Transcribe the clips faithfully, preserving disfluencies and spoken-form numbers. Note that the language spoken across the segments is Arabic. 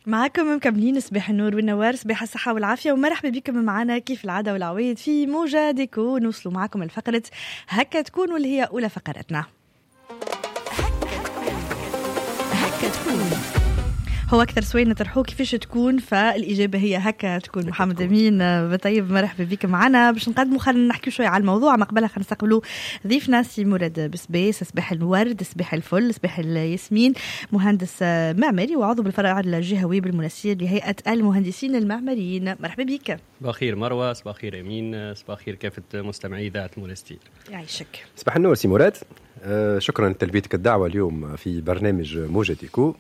معكم مكملين صباح النور والنوار، صباح الصحة والعافية، ومرحبا بكم معنا كيف العادة والعويد في موجة ديكو. نوصلوا معكم الفقرة هكا تكون، واللي هي أولى فقرتنا هكا تكون. هو أكثر سؤال نطرحوه كيفاش تكون، فالإجابة هي هكا تكون. محمد أمين بطيب، مرحبا بك معنا باش نقدموا. خلينا نحكي شوية على الموضوع، ما قبلها خلينا نستقبلوا ضيفنا سي مراد بسبيس، صباح الورد، صباح الفل، صباح الياسمين، مهندس معماري وعضو بالفرع الجهوي بالمنسير لهيئة المهندسين المعماريين. مرحبا بك. صباح الخير مروة، صباح الخير أمين، صباح الخير كافة مستمعي إذاعة المنستير. يعيشك. صباح النور سي مراد، آه شكرا لتلبيتك الدعوة اليوم في برنامج موجة ديكو.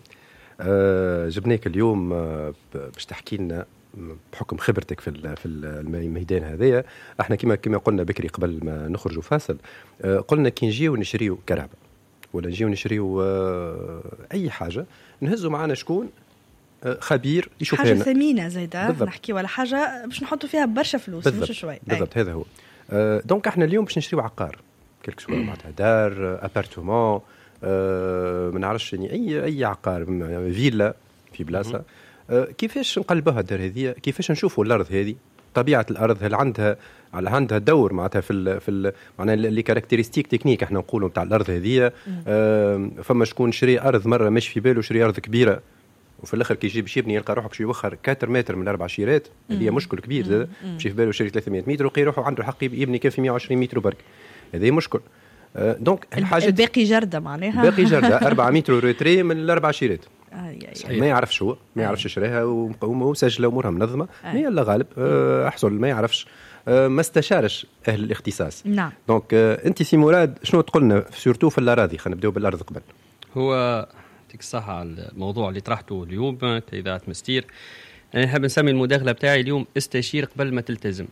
أه جبناك اليوم أه باش تحكي لنا بحكم خبرتك في في الميدان هذايا. احنا كما كما قلنا بكري قبل ما نخرجوا فاصل، أه قلنا كي نجيو نشريو كهرباء ولا نجيو نشريو أه اي حاجه، نهزوا معنا شكون أه خبير يشوف حاجه لنا ثمينه زايده، نحكي ولا حاجه باش نحطوا فيها برشا فلوس مش شوي. بالضبط هذا هو. أه دونك احنا اليوم باش نشريو عقار كلك سوا معناتها دار، ابارتمون، أه ما نعرفش يعني اي اي عقار، فيلا في بلاصه. أه كيفاش نقلبوها الدار هذه؟ كيفاش نشوفوا الارض هذه؟ طبيعه الارض، هل عندها على عندها دور معناتها في ال في ال معناها لي كاركتيرستيك تكنيك احنا نقولوا نتاع الارض هذه. أه فما شكون شري ارض مره مش في باله شري ارض كبيره، وفي الاخر كي يجي باش يبني يلقى روحه باش يوخر أربعة متر من اربع شيرات، اللي هي مشكل كبير زاد. باش في باله شري ثلاثمية متر وقي روحه عنده حق يبني كيف مية وعشرين متر برك، هذا مشكل. دونك الحاجه الباقي جرده معناها باقي جرده أربعة متر روتري من الاربع شيرات. آه ما يعرفش هو ما يعرفش شراها ومسجله امورها منظمه. آه. يلا غالب آه احصل ما يعرفش، آه ما استشارش اهل الاختصاص. نعم. دونك آه انت سي مراد شنو تقولنا سورتو في الاراضي؟ خلينا نبداو بالارض قبل. هو يعطيك الصحه على الموضوع اللي طرحته اليوم كاذاعه مستير. انا نحب نسمي المداخله بتاعي اليوم استشير قبل ما تلتزم.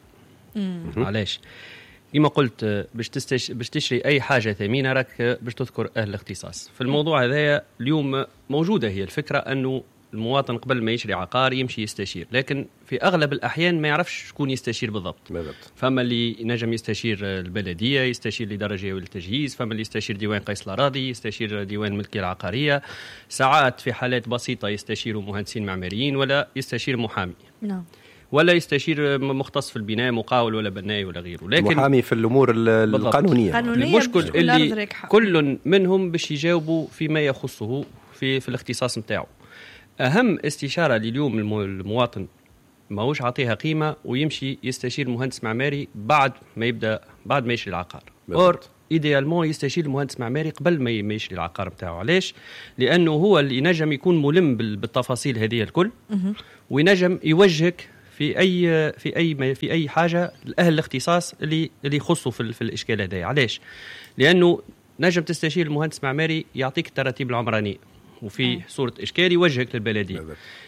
علاش؟ كما قلت باش تستش... باش تشري اي حاجه ثمينه راك باش تذكر اهل الاختصاص. في الموضوع هذا اليوم موجوده هي الفكره انه المواطن قبل ما يشري عقار يمشي يستشير، لكن في اغلب الاحيان ما يعرفش شكون يستشير بالضبط. بالضبط. فما اللي ينجم يستشير البلديه، يستشير الاداره الجهويه للتجهيز، فما اللي يستشير ديوان قيس الاراضي، يستشير ديوان الملكيه العقاريه، ساعات في حالات بسيطه يستشيروا مهندسين معماريين ولا يستشير محامي. نعم. ولا يستشير مختص في البناء، مقاول ولا بناي ولا غيره، لكن محامي في الامور القانونيه. المشكل اللي كل منهم باش يجاوبوا فيما يخصه في في الاختصاص نتاعو. اهم استشاره لليوم المواطن ماهوش عطيها قيمه ويمشي يستشير مهندس معماري بعد ما يبدا بعد ما يشري العقار. اور ايديالمون يستشير المهندس معماري قبل ما يشري العقار نتاعو. علاش؟ لانه هو اللي ينجم يكون ملم بالتفاصيل هذه الكل، وينجم يوجهك في اي في اي في اي حاجه الاهل الاختصاص اللي اللي يخصوا في, في الاشكال هذا. علاش؟ لانه نجم تستشير المهندس معماري يعطيك التراتيب العمرانيه وفي صوره اشكال يوجهك للبلديه.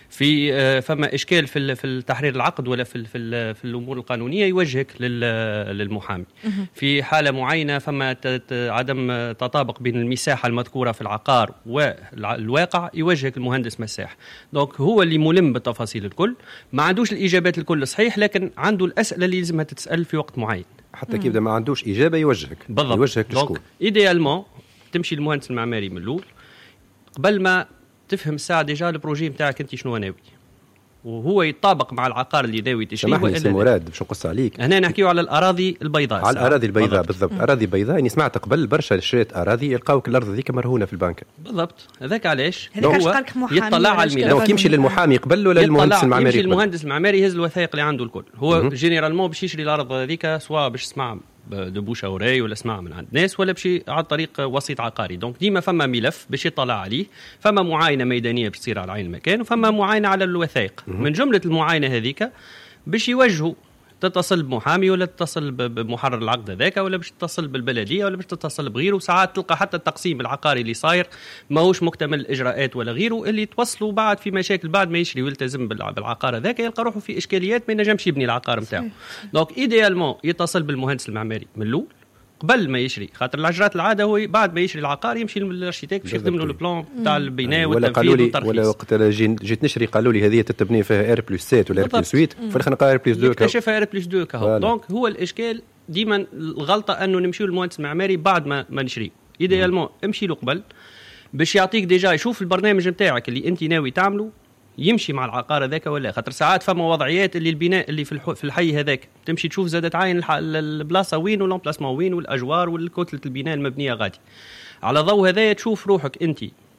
في فما اشكال في في التحرير العقد ولا في في, في الامور القانونيه يوجهك للمحامي. في حاله معينه فما عدم تطابق بين المساحه المذكوره في العقار والواقع يوجهك المهندس مساح. دونك هو اللي ملم بالتفاصيل الكل، ما عندوش الاجابات الكل صحيح، لكن عنده الاسئله اللي لازمها تتسال في وقت معين. حتى كيف ما عندوش اجابه يوجهك بالضبط. يوجهك لشكون. ايديالمون تمشي المهندس المعماري من الاول قبل ما تفهم الساعه ديجا البروجي نتاعك انت شنو ناوي، وهو يطابق مع العقار اللي ناوي تشريه. سامحني سي مراد باش نقص عليك، هنا نحكيو على الاراضي البيضاء. على الاراضي البيضاء بالضبط. اراضي بيضاء يعني سمعت قبل برشا شريت اراضي يلقاوك الارض ذيك مرهونه في البنك. بالضبط. هذاك علاش هو يطلع على الملف. دونك يمشي للمحامي قبل ولا للمهندس المعماري؟ يمشي للمهندس المعماري يهز الوثائق اللي عنده الكل. هو جينيرالمون باش يشري الارض هذيك سواء باش يسمع دبوشه وراي ولا اسمع من عند ناس ولا بشي على طريق وسيط عقاري. دونك ديما فما ملف باش يطلع عليه، فما معاينه ميدانيه باش تصير على عين المكان، وفما معاينه على الوثائق. من جمله المعاينه هذيك باش يوجهوا تتصل بمحامي ولا تتصل بمحرر العقد هذاك ولا باش تتصل بالبلديه ولا باش تتصل بغيره. وساعات تلقى حتى التقسيم العقاري اللي صاير ماهوش مكتمل الاجراءات ولا غيره، اللي توصلوا بعد في مشاكل بعد ما يشري ويلتزم بالعقار هذاك يلقى روحه في اشكاليات ما ينجمش يبني العقار نتاعو. دونك ايديالمون يتصل بالمهندس المعماري من الاول قبل ما يشري، خاطر الاجراءات العاده هو بعد ما يشري العقار يمشي للارشيتيك باش يخدم له البلان تاع البناء والتنفيذ والترخيص. ولا وقت جيت نشري قالوا لي هذه تتبني فيها ار بلس سبعة ولا ار بلس ثمانية، في الاخر نلقى ار بلس اثنين اكتشفها ار بلس اثنين كهو. دونك هو الاشكال ديما الغلطه انه نمشيو للمهندس المعماري بعد ما ما نشري. ايديالمون امشي له قبل باش يعطيك ديجا يشوف البرنامج نتاعك اللي انت ناوي تعمله يمشي مع العقار هذاك ولا. خاطر ساعات فما وضعيات اللي البناء اللي في في الحي هذاك تمشي تشوف زادت عين البلاصه وين والامبلاسمون وين والاجوار والكتله البناء المبنيه غادي. على ضوء هذايا تشوف روحك انت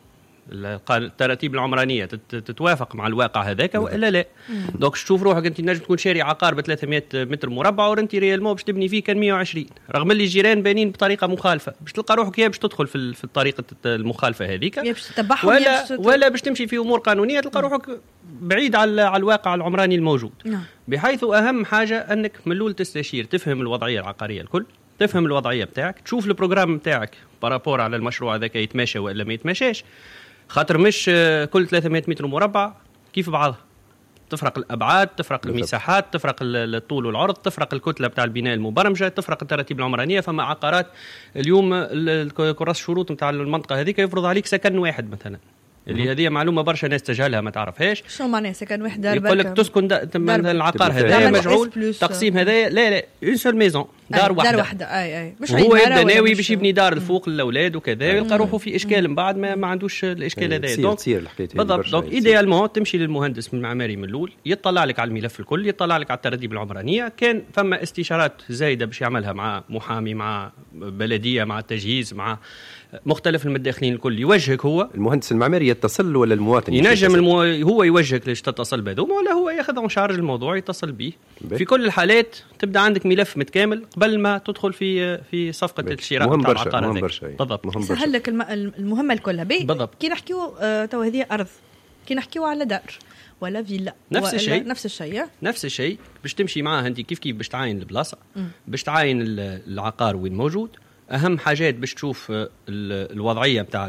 التراتيب العمرانيه تتوافق مع الواقع هذاك والا لا. دونك تشوف روحك انت نجم تكون شاري عقار ب ثلاثمائة متر مربع وانت ريالمون باش تبني فيه كان مائة وعشرين، رغم اللي الجيران بانين بطريقه مخالفه، باش تلقى روحك يا باش تدخل في في الطريقه المخالفه هذيك ولا ولا باش تمشي في امور قانونيه تلقى روحك بعيد على على الواقع العمراني الموجود. بحيث اهم حاجه انك من الاول تستشير، تفهم الوضعيه العقاريه الكل، تفهم الوضعيه بتاعك، تشوف البروجرام بتاعك بارابور على المشروع هذاك يتماشى ولا ما يتماشاش. خاطر مش كل ثلاثمائة متر مربع كيف بعضها، تفرق الابعاد، تفرق المساحات، تفرق الطول والعرض، تفرق الكتله بتاع البناء المبرمجه، تفرق التراتيب العمرانيه. فما عقارات اليوم كراس الشروط نتاع المنطقه هذيك يفرض عليك سكن واحد مثلا، اللي هذه معلومه برشا ناس تجهلها ما تعرفهاش. شنو معناه سكن واحد دار؟ يقول لك تسكن مثلا العقار هذا مجعول تقسيم هذا لا لا اون سول ميزون، دار واحده دار واحده اي اي مش هو يبدا ناوي باش يبني دار الفوق للاولاد وكذا، يلقى روحه في اشكال من بعد ما, ما عندوش الاشكال هذا. دونك بالضبط، دونك ايديالمون تمشي للمهندس من المعماري من الاول، يطلع لك على الملف الكل، يطلع لك على التراتيب العمرانيه، كان فما استشارات زايده باش يعملها مع محامي مع بلديه مع التجهيز مع مختلف المتداخلين الكل، يوجهك. هو المهندس المعماري يتصل ولا المواطن ينجم المو... هو يوجهك ليش تتصل بهذوما ولا هو ياخذ عن شارج الموضوع يتصل به. في كل الحالات تبدا عندك ملف متكامل قبل ما تدخل في في صفقه الشراء بتاع العقار هذاك. بالضبط، سهل لك الم... المهمه الكلها. بالضبط. كي نحكيو آه تو هذه ارض، كي نحكيو على دار ولا فيلا نفس الشيء نفس الشيء نفس الشيء باش تمشي معاه انت كيف كيف باش تعاين البلاصه، باش تعاين العقار وين موجود. أهم حاجات باش تشوف الوضعية بتاع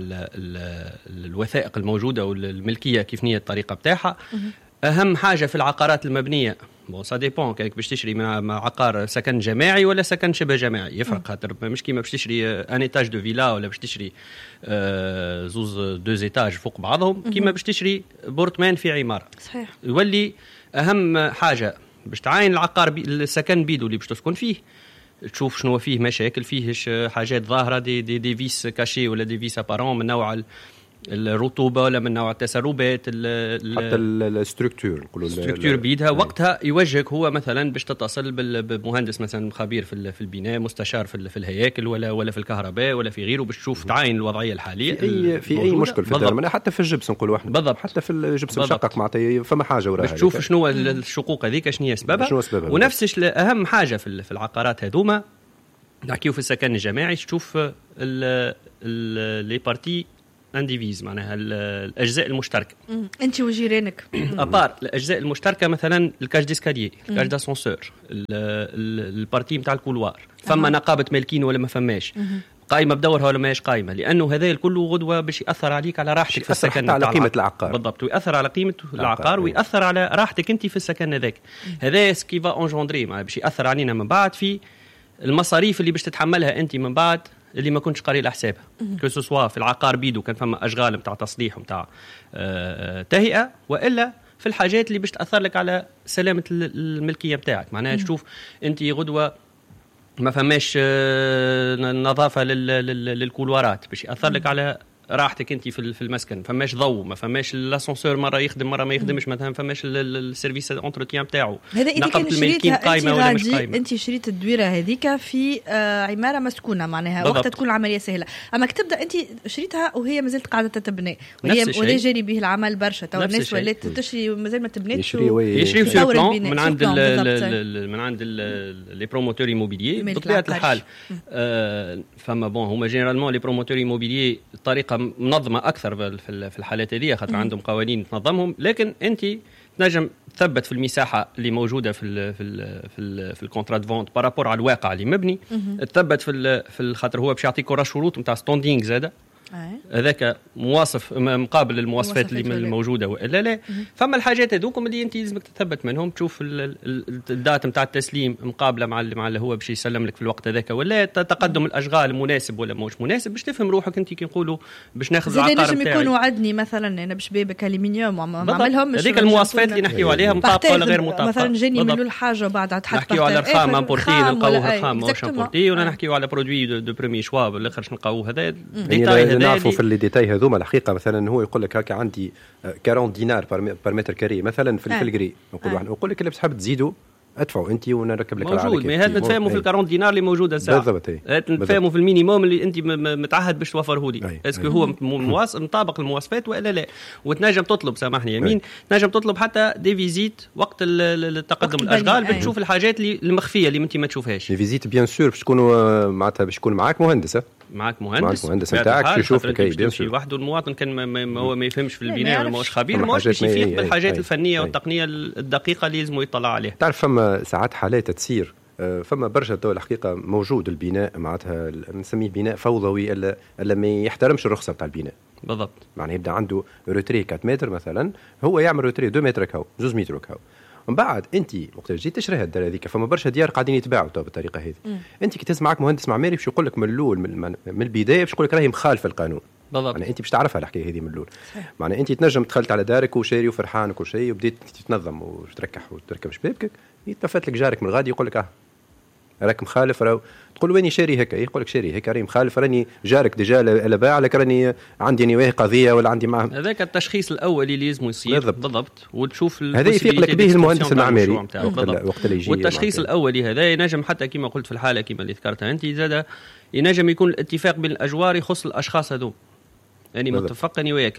الوثائق الموجودة والملكية كيف نية الطريقة بتاعها. أهم حاجة في العقارات المبنية بون سا ديبون، كانك باش تشري مع عقار سكن جماعي ولا سكن شبه جماعي يفرق. خاطر مش كيما باش تشري ان ايتاج دو فيلا ولا باش تشري آه زوز دو ايتاج فوق بعضهم كيما باش تشري بورتمان في عمارة. صحيح. يولي أهم حاجة باش تعاين العقار بي السكن بيدو اللي باش تسكن فيه، تشوف شنو فيه مشاكل، فيهش حاجات ظاهرة دي, دي, دي فيس كاشي ولا دي فيس ابارون من نوع الرطوبة ولا من نوع التسربات، حتى الستركتور نقولوا الستركتور بيدها. وقتها يوجهك هو مثلا باش تتصل بمهندس مثلا خبير في في البناء، مستشار في في الهياكل ولا ولا في الكهرباء ولا في غيره، باش تشوف تعاين الوضعيه الحاليه في اي في اي مشكل في الدار، حتى في الجبس نقولوا احنا بالضبط، حتى في الجبس مشقق معناتها فما حاجه وراها، باش تشوف شنو الشقوق هذيك شنو هي سببها. ونفس اهم حاجه في في العقارات هذوما نحكيو في السكن الجماعي، تشوف لي بارتي انديفيز معناها الاجزاء المشتركه انت وجيرانك. ابار الاجزاء المشتركه مثلا الكاج ديسكاليي، الكاج داسونسور، البارتي نتاع الكولوار، فما نقابه مالكين ولا ما فماش، قائمه بدورها ولا ماهيش قائمه، لانه هذا الكل غدوه باش ياثر عليك على راحتك في السكن، على قيمه العقار. بالضبط، ويأثر على قيمه العقار ويأثر على راحتك انت في السكن هذاك. هذا سكي فا اونجوندري باش يأثر علينا من بعد في المصاريف اللي باش تتحملها انت من بعد اللي ما كنتش قاري لحسابها. كو سوا في العقار بيدو كان فما اشغال نتاع تصليح ونتاع آه تهيئه، والا في الحاجات اللي باش تاثر لك على سلامه الملكيه نتاعك. معناها تشوف انت غدوه ما فماش آه نظافه للكولوارات باش ياثر لك على راحتك انت في في المسكن، فماش ضوء، ما فماش الاسانسور مره يخدم مره ما يخدمش مثلا، فماش السيرفيس انتروتيان نتاعو، نقابه الملكين قايمه ولا مش قايمه. انت شريت الدويره هذيك في آه عماره مسكونه معناها وقتها تكون العمليه سهله، اما كتبدا انت شريتها وهي مازالت قاعده تتبني وهي ولا جاري به العمل برشا. تو الناس ولات تشري مازال ما تبنيش، يشري في بلان من عند من عند لي بروموتور ايموبيليي بطبيعه الحال. آه فما بون هما جينيرالمون لي بروموتور ايموبيليي الطريقه منظمه اكثر في الحالات هذه، خاطر عندهم قوانين تنظمهم، لكن انت تنجم تثبت في المساحه اللي موجوده في ال في ال في ال في الكونترا دو فونت بارابور على الواقع اللي مبني، تثبت في في الخاطر هو باش يعطيك راه شروط نتاع ستوندينغ زاده هذاك مواصف مقابل المواصفات اللي الموجوده والا لا. فما الحاجات هذوكم اللي انت لازمك تثبت منهم، تشوف الدات نتاع التسليم مقابله مع مع اللي هو باش يسلم لك في الوقت هذاك، ولا تقدم الاشغال مناسب ولا مش مناسب، باش تفهم روحك انت كي نقولوا باش ناخذ العقار نتاعي. نجم يكون وعدني مثلا انا باش بيبك الومنيوم ما نعملهمش هذيك المواصفات اللي نحكيو عليها مطابقه ولا غير مطابقه. مثلا جاني من الحاجه بعد تحط نحكيو على الخام امبورتي نلقاوه الخام ماهوش امبورتي، ولا نحكيو على برودوي دو بروميي شوا بالاخر نلقاوه هذا ديتاي احنا نعرفوا في اللي ديتاي هذوما الحقيقه مثلا هو يقول لك هكا عندي أربعين دينار بار متر كاري مثلا في, آه. في الجري نقول واحد نقول لك اللي بتحب تزيدوا ادفعوا انت ونركب لك موجود. ما هذا نتفاهموا في الأربعين دينار اللي موجوده ساعه بالضبط. نتفاهموا في المينيموم اللي انت متعهد باش توفره لي اسكو هو مواصف مطابق المواصفات ولا لا. وتنجم تطلب سامحني يمين تنجم تطلب حتى دي فيزيت وقت التقدم الاشغال بتشوف الحاجات اللي المخفيه اللي انت ما تشوفهاش. دي فيزيت بيان سور باش تكونوا معناتها باش يكون معاك مهندس معك مهندس مهندس نتاعك يشوف لك بيان سور وحده. المواطن كان ما هو ما يفهمش في البناء ولا ماهوش خبير ماهوش باش يفيق بالحاجات الفنيه والتقنيه الدقيقه اللي لازم يطلع عليها. تعرف فما ساعات حالات تصير فما برشا تو الحقيقه موجود البناء معناتها نسميه بناء فوضوي الا الا ما يحترمش الرخصه بتاع البناء بالضبط. معناها يبدا عنده روتري أربعة متر مثلا هو يعمل روتري اثنين متر كاو جوج متر كاو ومن بعد انت وقت جيت تشري الدار هذيك فما برشا ديار قاعدين يتباعوا تو بالطريقه هذه. انت كي تهز معك مهندس معماري باش يقول لك من الاول من, من البدايه باش يقول لك راهي مخالفه القانون بالضبط. يعني انت باش تعرفها الحكايه هذه من الاول. معناها انت تنجم دخلت على دارك وشاري وفرحان وكل شيء وبديت تتنظم وتركح وتركب شبابك يتفت لك جارك من غادي يقول لك اه راك مخالف راهو تقول ويني شاري هكا يقول لك شاري هكا راني مخالف راني جارك ديجا لا باع لك راني عندي نواه قضيه ولا عندي معه. هذاك التشخيص الاولي اللي لازم يصير بالضبط, بالضبط. وتشوف هذا يفيق لك به المهندس المعماري وقت اللي يجي. والتشخيص الاولي هذا ينجم حتى كما قلت في الحاله كما اللي ذكرتها انت زاد ينجم يكون الاتفاق بين الاجوار يخص الاشخاص هذو يعني متفقني وياك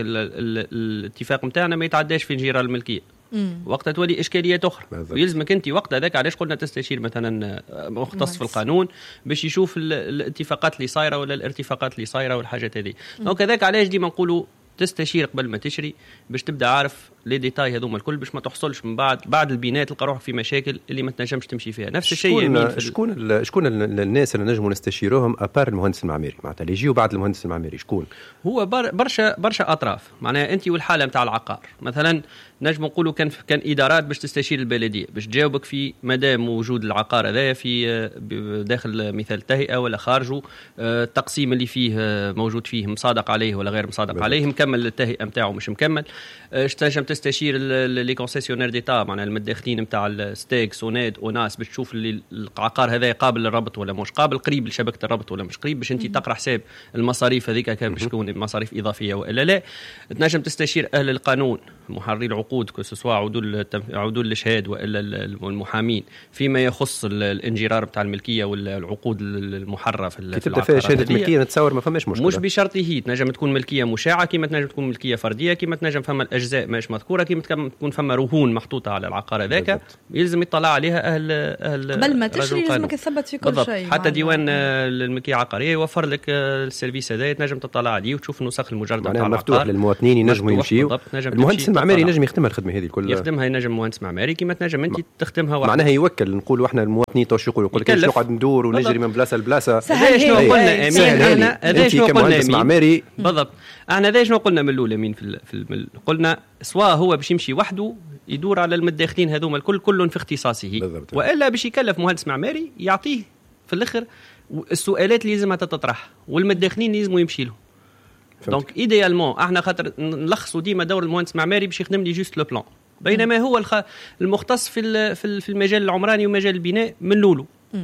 الاتفاق نتاعنا ما يتعداش في انجرار الملكيه. وقتها تولي إشكاليات أخرى ويلزمك أنت وقت هذاك علاش قلنا تستشير مثلا مختص في القانون باش يشوف الاتفاقات اللي صايرة ولا الارتفاقات اللي صايرة والحاجات هذه. دونك هذاك علاش ديما نقولوا تستشير قبل ما تشري باش تبدا عارف لي ديتاي هذوما الكل باش ما تحصلش من بعد بعد البناء تلقى روحك في مشاكل اللي ما تنجمش تمشي فيها. نفس الشيء يمين في شكون شكون الناس اللي نجموا نستشيرهم ابار المهندس المعماري معناتها اللي يجيو بعد المهندس المعماري شكون هو برشا برشا اطراف معناها انت والحاله نتاع العقار مثلا نجم نقولوا كان كان ادارات باش تستشير البلديه باش تجاوبك في مدام وجود العقار هذا في داخل مثال تهيئه ولا خارجه التقسيم اللي فيه موجود فيه مصادق عليه ولا غير مصادق عليه مكمل التهيئه نتاعو مش مكمل. تنجم تستشير لي كونسيسيونير ديتا معناها المداخلين نتاع الستيك سوناد وناس باش تشوف اللي العقار هذا قابل للربط ولا مش قابل قريب لشبكه الربط ولا مش قريب باش انت تقرا حساب المصاريف هذيك كان باش تكون مصاريف اضافيه ولا لا. تنجم تستشير اهل القانون محرري العقود كسوا عدول عدول الاشهاد والا المحامين فيما يخص الانجرار بتاع الملكيه والعقود المحرره في العقار. كتبدا فيها شهاده ملكيه نتصور ما فماش مشكله مش بشرط هي تنجم تكون ملكيه مشاعه كما تنجم تكون ملكيه فرديه كما تنجم فما الاجزاء ماش مذكوره كما تكون فما رهون محطوطه على العقار هذاك يلزم يطلع عليها اهل اهل قبل ما تشري لازمك تثبت في كل شيء. حتى ديوان الملكيه العقاريه يوفر لك السيرفيس هذا تنجم تطلع عليه وتشوف النسخ المجرده بتاع العقار مفتوح للمواطنين ينجموا يمشيوا. المهندس المعماري ينجم يخدمها الخدمه هذه كلها يخدمها ينجم مهندس معماري كما تنجم انت تخدمها واحد معناها يوكل نقولوا احنا المواطنين توش يقولوا يقول لك ايش نقعد ندور ونجري من بلاصه لبلاصه. هذا شنو قلنا امين هذا شنو قلنا معماري بالضبط احنا هذا شنو قلنا من الاول امين في, في قلنا سواء هو باش يمشي وحده يدور على المداخلين هذوما الكل كل في اختصاصه بالضبط. والا باش يكلف مهندس معماري يعطيه في الاخر السؤالات اللي لازمها تطرح والمداخلين لازموا يمشي له. دونك ايديالمون احنا خاطر نلخصوا ديما دور المهندس المعماري باش يخدم لي جوست لو بلان بينما هو الخ... المختص في في المجال العمراني ومجال البناء من لولو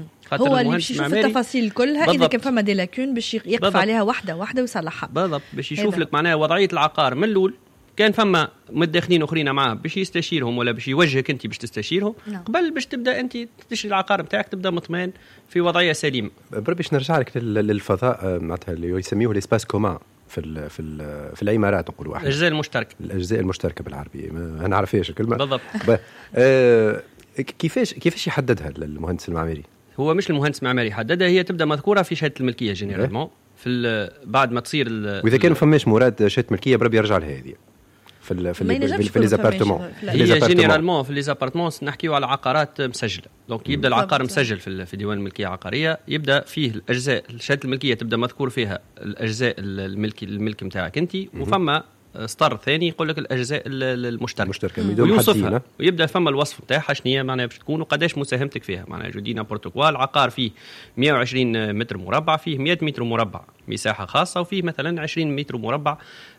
هو اللي باش يشوف التفاصيل كلها اذا كان فما دي لاكون باش يقف بالضبط. عليها واحده واحده ويصلحها بالضبط باش يشوف لك معناها وضعيه العقار من الاول كان فما مداخلين اخرين معاه باش يستشيرهم ولا باش يوجهك انت باش تستشيرهم نعم. قبل باش تبدا انت تشري العقار نتاعك تبدا مطمئن في وضعيه سليمه. باش نرجع لك للفضاء معناتها اللي يسميوه ليسباس كومان في ال في ال في العمارات نقولوا احنا الاجزاء المشتركه الاجزاء المشتركه بالعربيه ما نعرفهاش الكلمه بالضبط. آه كيفاش كيفاش يحددها المهندس المعماري؟ هو مش المهندس المعماري يحددها هي تبدا مذكوره في شهاده الملكيه جينيرالمون في بعد ما تصير واذا كان فماش مراد شهاده ملكيه بربي يرجع لها هذه في ال في ال في لي زابارتمون هي جينيرالمون في لي زابارتمون نحكيو على عقارات مسجله دونك يبدا العقار مسجل في في ديوان الملكيه العقاريه يبدا فيه الاجزاء شهاده الملكيه تبدا مذكور فيها الاجزاء الملكي الملك نتاعك انت وفما سطر ثاني يقول لك الاجزاء المشتركه ويوصفها ويبدا فما الوصف نتاعها شنو هي معناها باش تكون وقداش مساهمتك فيها معناها جودينا بروتوكول عقار فيه مئة وعشرين متر مربع فيه مئة متر مربع مساحة خاصة وفيه مثلا عشرين متر مربع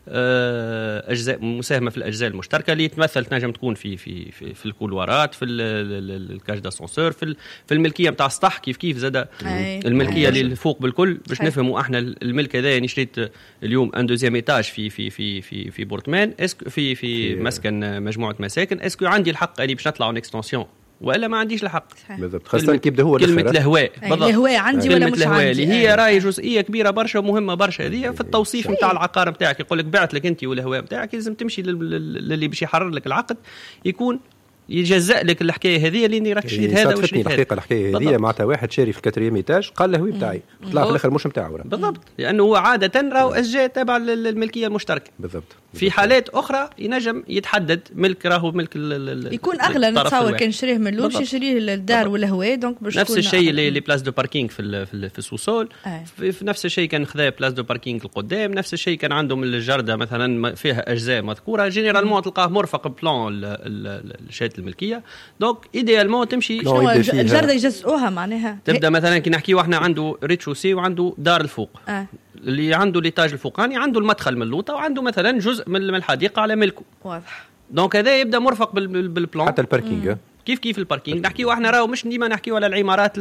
أجزاء مساهمة في الأجزاء المشتركة اللي تمثل تنجم تكون في في في, في الكولوارات في الكاج داسانسور في في الملكية نتاع السطح كيف كيف زاد الملكية اللي فوق بالكل باش نفهموا احنا الملك هذا يعني شريت اليوم ان دوزيام ايتاج في في في في في بورتمان اسكو في في مسكن مجموعة مساكن اسكو عندي الحق اني باش نطلع اون اكستنسيون ولا ما عنديش الحق بالضبط خاصة كيف هو كلمة الهواء بالضبط الهواء عندي ولا مش عندي اللي هي راي جزئية كبيرة برشا ومهمة برشا هذه في التوصيف نتاع العقار نتاعك يقول لك بعت لك انت والهواء نتاعك لازم تمشي للي باش يحرر لك العقد يكون يجزأ لك الحكايه هذه اللي راك شريت هذا وشريت هذا الحقيقه الحكايه هذه معناتها واحد شاري في الكاتريام ايتاج قال له هو بتاعي طلع في الاخر مش نتاعو بالضبط لانه هو عاده راهو اشجار تابع للملكيه المشتركه بالضبط في حالات اخرى ينجم يتحدد ملك راهو ملك يكون اغلى نتصور كان شريه من الاول يشريه للدار ولا هو دونك باش نفس الشيء اللي بلاس دو باركينغ في في, في السوسول في نفس الشيء كان خذا بلاس دو باركينغ القدام نفس الشيء كان عندهم الجرده مثلا فيها اجزاء مذكوره جينيرالمون تلقاه مرفق بلان الشات الملكيه دونك ايديالمون تمشي شنو الجرده يجزئوها معناها تبدا مثلا كي نحكيو احنا عنده ريتشوسي وعنده دار الفوق آه. اللي عنده ليتاج الفوقاني عنده المدخل من اللوطه وعنده مثلا جزء من الحديقه على ملكه واضح دونك هذا يبدا مرفق بالبلان حتى الباركينغ كيف كيف الباركينغ نحكيو احنا راهو مش ديما نحكيو على العمارات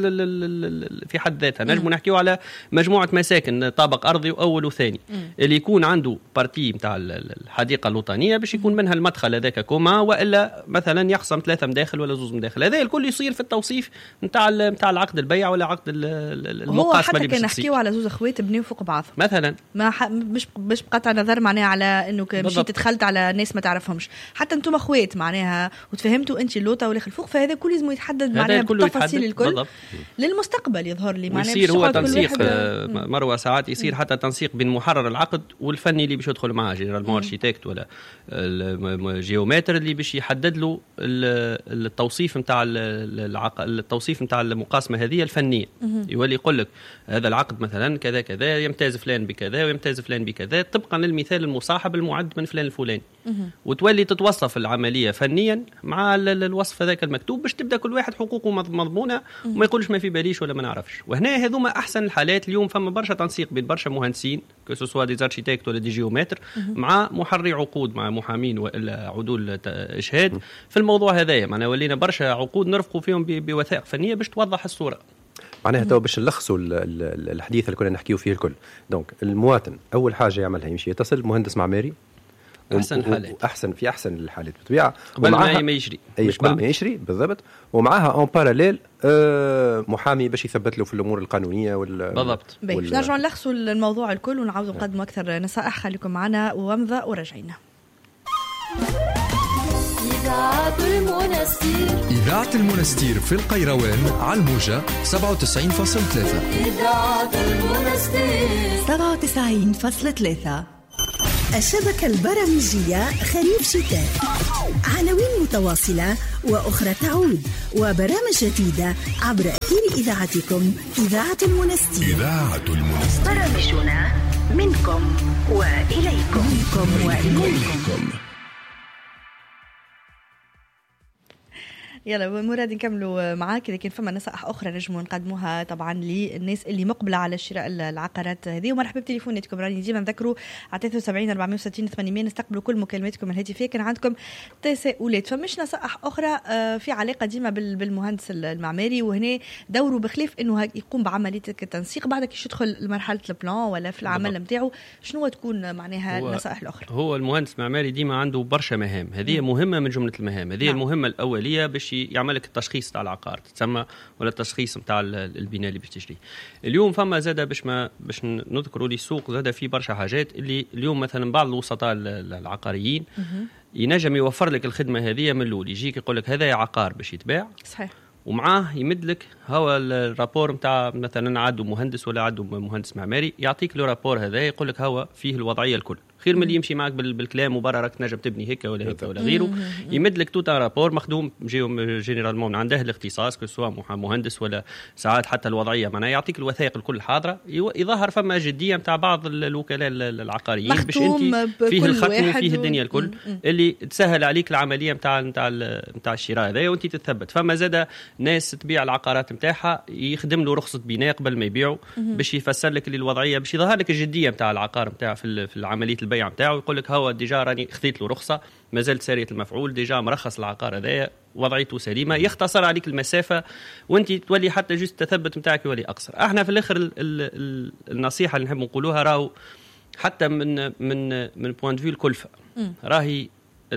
في حد ذاتها نجمو نحكيو على مجموعه مساكن طابق ارضي واول وثاني اللي يكون عنده بارتي نتاع الحديقه اللوطانيه باش يكون منها المدخل هذاك كوما والا مثلا يقسم ثلاثه مداخل ولا زوز مداخل هذا الكل يصير في التوصيف نتاع نتاع العقد البيع ولا عقد المقاسمه اللي باش نحكيو على زوز اخوات بنيو فوق بعض مثلا ما ح... مش مش بقطع نظر معناها على انه مشيت دخلت على ناس ما تعرفهمش حتى انتم اخوات معناها وتفهمتوا انت اللوطه ولا الفوق فهذا كل لازم يتحدد معناها بالتفاصيل الكل بالضبط. للمستقبل يظهر لي معناها يصير هو تنسيق مروه ساعات يصير حتى تنسيق بين محرر العقد والفني اللي باش يدخل معاه جينيرالمون اركيتكت ولا الجيومتر اللي باش يحدد له التوصيف نتاع التوصيف نتاع المقاسمه هذه الفنيه يولي يقول لك هذا العقد مثلا كذا كذا يمتاز فلان بكذا ويمتاز فلان بكذا طبقا للمثال المصاحب المعد من فلان الفلاني وتولي تتوصف العمليه فنيا مع الوصف هذاك المكتوب باش تبدا كل واحد حقوقه مضمونه وما يقولش ما في باليش ولا ما نعرفش وهنا هذوما احسن الحالات اليوم فما برشا تنسيق بين برشا مهندسين كو سوا دي اركيتكت ولا دي جيومتر مع محرري عقود مع محامين والا عدول اشهاد في الموضوع هذايا معناها ولينا برشا عقود نرفقوا فيهم بوثائق فنيه باش توضح الصوره معناها تو باش نلخصوا الحديث اللي كنا نحكيو فيه الكل دونك المواطن اول حاجه يعملها يمشي يتصل مهندس معماري احسن الحالات احسن في احسن الحالات بالطبيعه قبل ما يشري اي قبل ما يشري بالضبط ومعها اون باراليل آه محامي باش يثبت له في الامور القانونيه وال بالضبط وال... نرجع نلخصوا الموضوع الكل ونعاودوا نقدموا اكثر نصائح خليكم معنا ومضى ورجعينا إذاعة المنستير إذاعة المنستير في القيروان على الموجة سبعة وتسعين فاصلة ثلاثة إذاعة المنستير سبعة وتسعين فاصلة ثلاثة الشبكة البرامجية خريف شتاء عناوين متواصلة وأخرى تعود وبرامج جديدة عبر أثير إذاعتكم إذاعة المنستير إذاعة المنستير برامجنا منكم وإليكم منكم وإليكم يلا مراد نكملوا معاك لكن فما نصائح اخرى نجموا نقدموها طبعا للناس اللي مقبله على شراء العقارات هذه ومرحبا بتليفوناتكم راني ديما نذكروا على ثلاثة وسبعين أربعمية وستين ثمانمية نستقبلوا كل مكالماتكم الهاتفيه كان عندكم تساؤلات فمش نصائح اخرى في علاقه ديما بالمهندس المعماري وهنا دوره بخلاف انه يقوم بعمليه التنسيق بعدك يش يدخل لمرحله البلان ولا في العمل نتاعو شنو تكون معناها النصائح الاخرى هو المهندس المعماري ديما عنده برشا مهام هذه مهمه من جمله المهام هذه نعم. المهمه الاوليه باش يعمل لك التشخيص تاع العقار تسمى ولا التشخيص نتاع البناء اللي باش تشتري اليوم فما زاده باش ما باش نذكروا لي السوق زاده في برشا حاجات اللي اليوم مثلا بعض الوسطاء العقاريين ينجم يوفر لك الخدمه هذه من الاول يجيك يقول لك هذا عقار باش يتباع صحيح ومعاه يمد لك هو الرابور نتاع مثلا عدو مهندس ولا عدو مهندس معماري يعطيك له رابور هذا يقول لك هو فيه الوضعيه الكل خير من اللي يمشي معك بالكلام وبرا راك تنجم تبني هيك ولا هيك ولا غيره. يمد لك توت رابور مخدوم جينيرالمون من عنده الاختصاص كسوا مهندس ولا ساعات حتى الوضعيه معناها يعطيك الوثائق الكل حاضره. يظهر فما جديه نتاع بعض الوكلاء العقاريين باش انت فيه الختم وفيه الدنيا الكل اللي تسهل عليك العمليه نتاع نتاع نتاع الشراء هذا وانت تتثبت. فما زاد ناس تبيع العقارات نتاعها يخدم له رخصه بناء قبل ما يبيعوا باش يفسر لك اللي الوضعيه باش يظهر لك الجديه نتاع العقار نتاعه في في عمليه البيع نتاعه. يقول لك هو ديجا راني خذيت له رخصه ما زالت ساريه المفعول ديجا مرخص العقار هذايا وضعيته سليمه. يختصر عليك المسافه وانت تولي حتى جزء التثبت نتاعك يولي اقصر. احنا في الاخر ال ال النصيحه اللي نحب نقولوها راهو حتى من من من بوينت فيو الكلفه راهي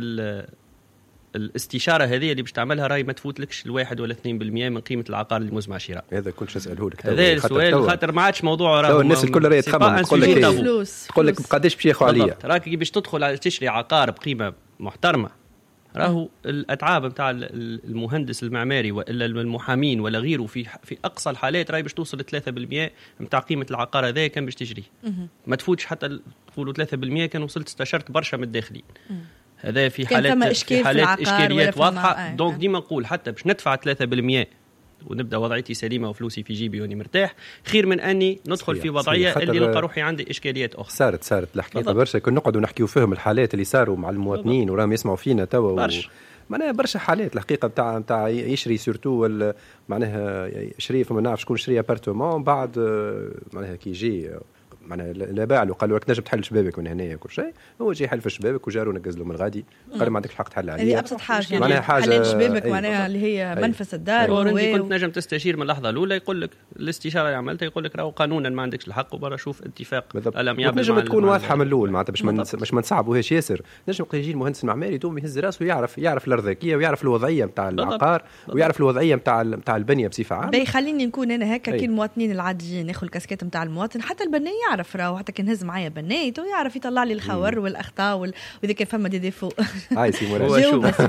الاستشاره هذه اللي باش تعملها راهي ما تفوتلكش الواحد ولا اثنين بالمئة من قيمه العقار اللي مزمع شراء. هذا كل شيء اساله لك هذا السؤال خاطر ما عادش موضوع راهو الناس الكل راهي تخمم تقول لك تقول لك بقداش باش ياخذوا عليا. راك باش تدخل على تشري عقار بقيمه محترمه راهو الاتعاب نتاع المهندس المعماري ولا المحامين ولا غيره في في اقصى الحالات راهي باش توصل ثلاثة بالمئة نتاع قيمه العقار هذا كان باش تجري. ما تفوتش حتى تقولوا ثلاثة بالمئة كان وصلت استشرت برشا من الداخلين. هذا في حالات في حالات اشكاليات واضحه. دونك ديما نقول حتى باش ندفع ثلاثة بالمئة ونبدا وضعيتي سليمه وفلوسي في جيبي واني مرتاح خير من اني ندخل صحيح. في وضعيه صحيح. اللي نلقى روحي عندي اشكاليات اخرى. صارت صارت الحقيقه برشا كنا نقعدوا نحكيوا فيهم الحالات اللي صاروا مع المواطنين وراهم يسمعوا فينا توا و... معناها برشا حالات الحقيقه نتاع نتاع يشري سورتو معناها شري فما نعرف شكون شري ابارتمون بعد معناها كي يجي معناها لا باع له قال له راك نجم تحل شبابك من هنا كل شيء. هو جاي يحل في شبابك وجارو نقز له من غادي قال ما عندكش حق تحل عليه. هذه ابسط حاجه يعني معناها حاجه شبابك معناها اللي هي منفس الدار. وانت كنت نجم تستشير من اللحظه الاولى يقول لك الاستشاره اللي عملتها يقول لك راهو قانونا ما عندكش الحق وبرا شوف اتفاق الاميابل نجم تكون واضحه من الاول معناتها باش ما باش ما نصعبوهاش ياسر. نجم يجي المهندس المعماري يدوم يهز راسه ويعرف يعرف الارضاكيه ويعرف الوضعيه نتاع العقار ويعرف الوضعيه نتاع نتاع البنيه بصفه عامه. باهي خليني نكون انا هكا كي المواطنين العاديين ناخذ الكاسكيت نتاع المواطن حتى البني يعرف راهو حتى كان معايا بنيت ويعرف يطلع لي الخور والاخطاء وال... واذا كان فما دي ديفو. هاي سي مراد هو شوف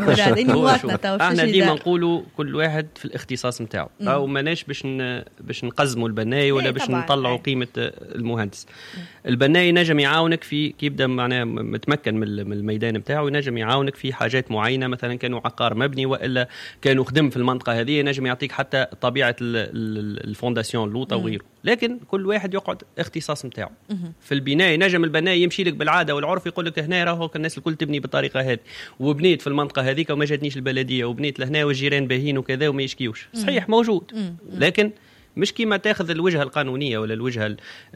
احنا ديما نقولوا كل واحد في الاختصاص نتاعو او ماناش باش ن... باش نقزموا البناي ولا باش نطلعوا قيمه المهندس. البناي نجم يعاونك في كي يبدا معناه متمكن من الميدان نتاعو ينجم يعاونك في حاجات معينه مثلا كانوا عقار مبني والا كانوا خدم في المنطقه هذه نجم يعطيك حتى طبيعه الفونداسيون اللوطه وغيره. لكن كل واحد يقعد اختصاص نتاعو. في البناء نجم البناء يمشي لك بالعاده والعرف يقول لك هنا راهو الناس الكل تبني بالطريقه هذه وبنيت في المنطقه هذيك وما جاتنيش البلديه وبنيت لهنا والجيران باهين وكذا وما يشكيوش. صحيح موجود لكن مش كيما تاخذ الوجهه القانونيه ولا الوجهه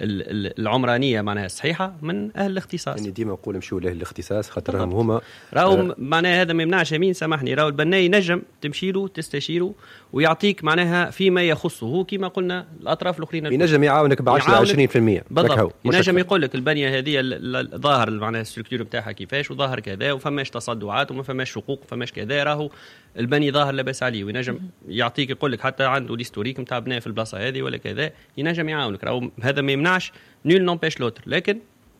العمرانيه معناها الصحيحه من اهل الاختصاص. يعني ديما نقول مشيو لاهل الاختصاص خاطرهم هما راهو آه معناها هذا ما يمنعش مين سامحني راهو البناي نجم تمشي له تستشيره ويعطيك معناها فيما يخصه هو كما قلنا الاطراف الاخرين ينجم يعاونك ب عشرة عشرين بالمئة بالضبط. ينجم يقول لك البنيه هذه الظاهر معناها الستركتور نتاعها كيفاش وظاهر كذا وفماش تصدعات وما فماش شقوق فماش كذا راهو البني ظاهر لاباس عليه وينجم يعطيك يقول لك حتى عنده ليستوريك نتاع بناء في البلاصه هذه ولا كذا ينجم يعاونك. راهو هذا ما يمنعش نول نومبيش لوتر لكن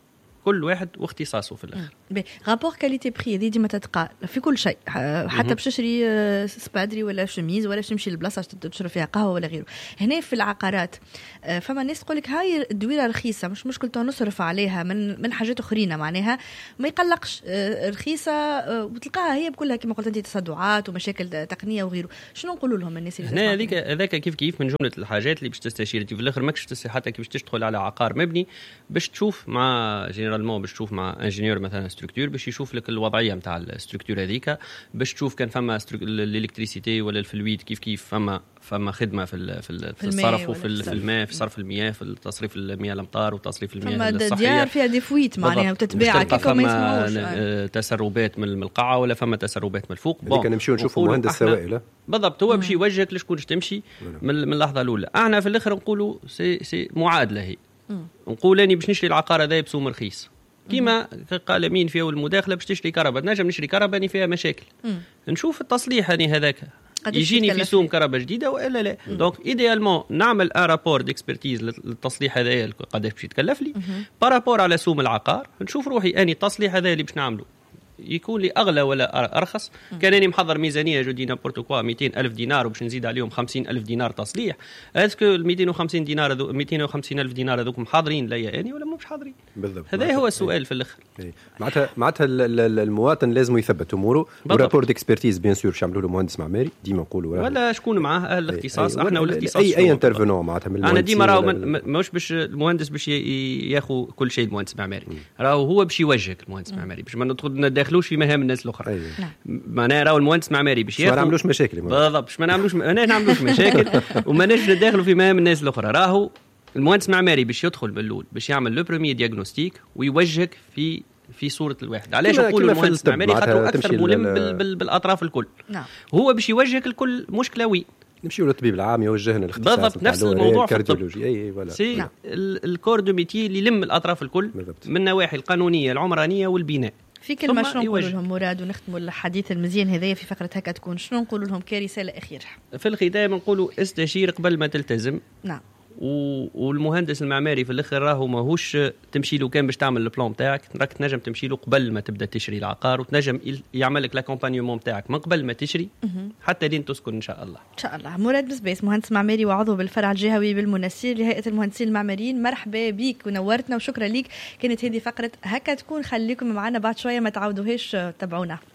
كل واحد واختصاصه في الاخر. رابور كاليتي بري هذه ديما تتقال في كل شيء حتى باش تشري سبادري ولا شميز ولا تمشي للبلاصه تشرب فيها قهوه ولا غيره. هنا في العقارات فما ناس تقول لك هاي الدويره رخيصه مش مشكلته نصرف عليها من من حاجات اخرين معناها ما يقلقش رخيصه وتلقاها هي بكلها كما قلت انت تصدعات ومشاكل تقنيه وغيره. شنو نقولوا لهم الناس اللي هنا هذيك هذاك كيف كيف من جمله الحاجات اللي باش تستشير في الاخر ماكش حتى كيفاش تدخل على عقار مبني باش تشوف مع جينيرالمون باش تشوف مع انجينيور مثلا ستركتور باش يشوف لك الوضعيه نتاع الستركتور هذيك باش تشوف كان فما الالكتريسيتي ولا الفلويد كيف كيف فما فما خدمه في في, في الصرف وفي في الماء في صرف المياه في تصريف المياه الامطار وتصريف المياه الصحيه. فما ديار فيها ديفويت معناها وتتباع كيكو ما يسمعوش تسربات من القاعه ولا فما تسربات من الفوق. بون كان نمشيو نشوفوا مهندس سوائل بالضبط هو باش يوجهك لشكون تمشي من اللحظه الاولى. احنا في الاخر نقولوا سي سي معادله هي نقول اني باش نشري العقار هذا بسوم رخيص كيما قال مين في اول مداخله باش تشري كهرباء نجم نشري كهرباء اني فيها مشاكل مم. نشوف التصليح يعني هذاك يجيني في سوم كهرباء جديده والا لا. دونك ايديالمون نعمل ان رابور ديكسبرتيز للتصليح هذا قداش باش يتكلف لي بارابور على سوم العقار نشوف روحي اني التصليح هذا اللي باش نعمله يكون لي اغلى ولا ارخص. كان اني محضر ميزانيه جودي نابورت كوا مئتين ألف دينار وباش نزيد عليهم خمسين ألف دينار تصليح، اسكو ال مئتين وخمسين دينار ذو مئتين وخمسين ألف دينار هذوك حاضرين ليا اني ولا مش حاضرين؟ بالضبط. هذا هو السؤال في الاخر. معناتها معناتها المواطن لازم يثبت اموره، ورابور ديكسبرتيز بيان سور باش يعملوا له مهندس معماري ديما نقولوا، ولا شكون معاه اهل الاختصاص. احنا والاختصاص اي اي انترفينون معناتها من انا ديما راهو ماهوش باش المهندس باش ياخذ كل شيء المهندس المعماري، راهو هو باش يوجهك المهندس المعماري باش ما ندخل ندخلوش في مهام الناس الاخرى. معناها راهو المهندس المعماري باش ياخذ ما نعملوش مشاكل بالضبط، باش ما نعملوش انا نعملوش مشاكل وما نجمش ندخلوا في مهام الناس الاخرى. راهو المهندس المعماري باش يدخل بالاول باش يعمل لو بروميير دياغنوستيك ويوجهك في في صوره الواحد. علاش نقولوا المهندس المعماري خاطر اكثر ملم بال بال بالاطراف الكل. نعم. هو باش يوجهك الكل مشكله وي نمشيو للطبيب العام يوجهنا الاختصاص بالضبط نفس الموضوع في الكارديولوجي. اي فوالا سي نعم. الكور دو ميتي اللي يلم الاطراف الكل بالضبط. من النواحي القانونيه العمرانيه والبناء. في كلمه شنو نقول لهم مراد ونختموا الحديث المزيان هذايا في فقره هكا تكون، شنو نقول لهم كرساله اخيره؟ في الختام نقولوا استشير قبل ما تلتزم. نعم. والمهندس المعماري في الاخر راهو ماهوش تمشي له كان باش تعمل البلان تاعك، راك تنجم تمشي له قبل ما تبدا تشري العقار، وتنجم يعمل لك لاكومبانيومون تاعك من قبل ما تشري حتى لين تسكن ان شاء الله. ان شاء الله. مراد بسبيس مهندس معماري وعضو بالفرع الجهوي بالمنسير لهيئه المهندسين المعماريين، مرحبا بيك ونورتنا وشكرا ليك. كانت هذه فقره هكا تكون، خليكم معنا بعد شويه ما تعودوهاش، تابعونا.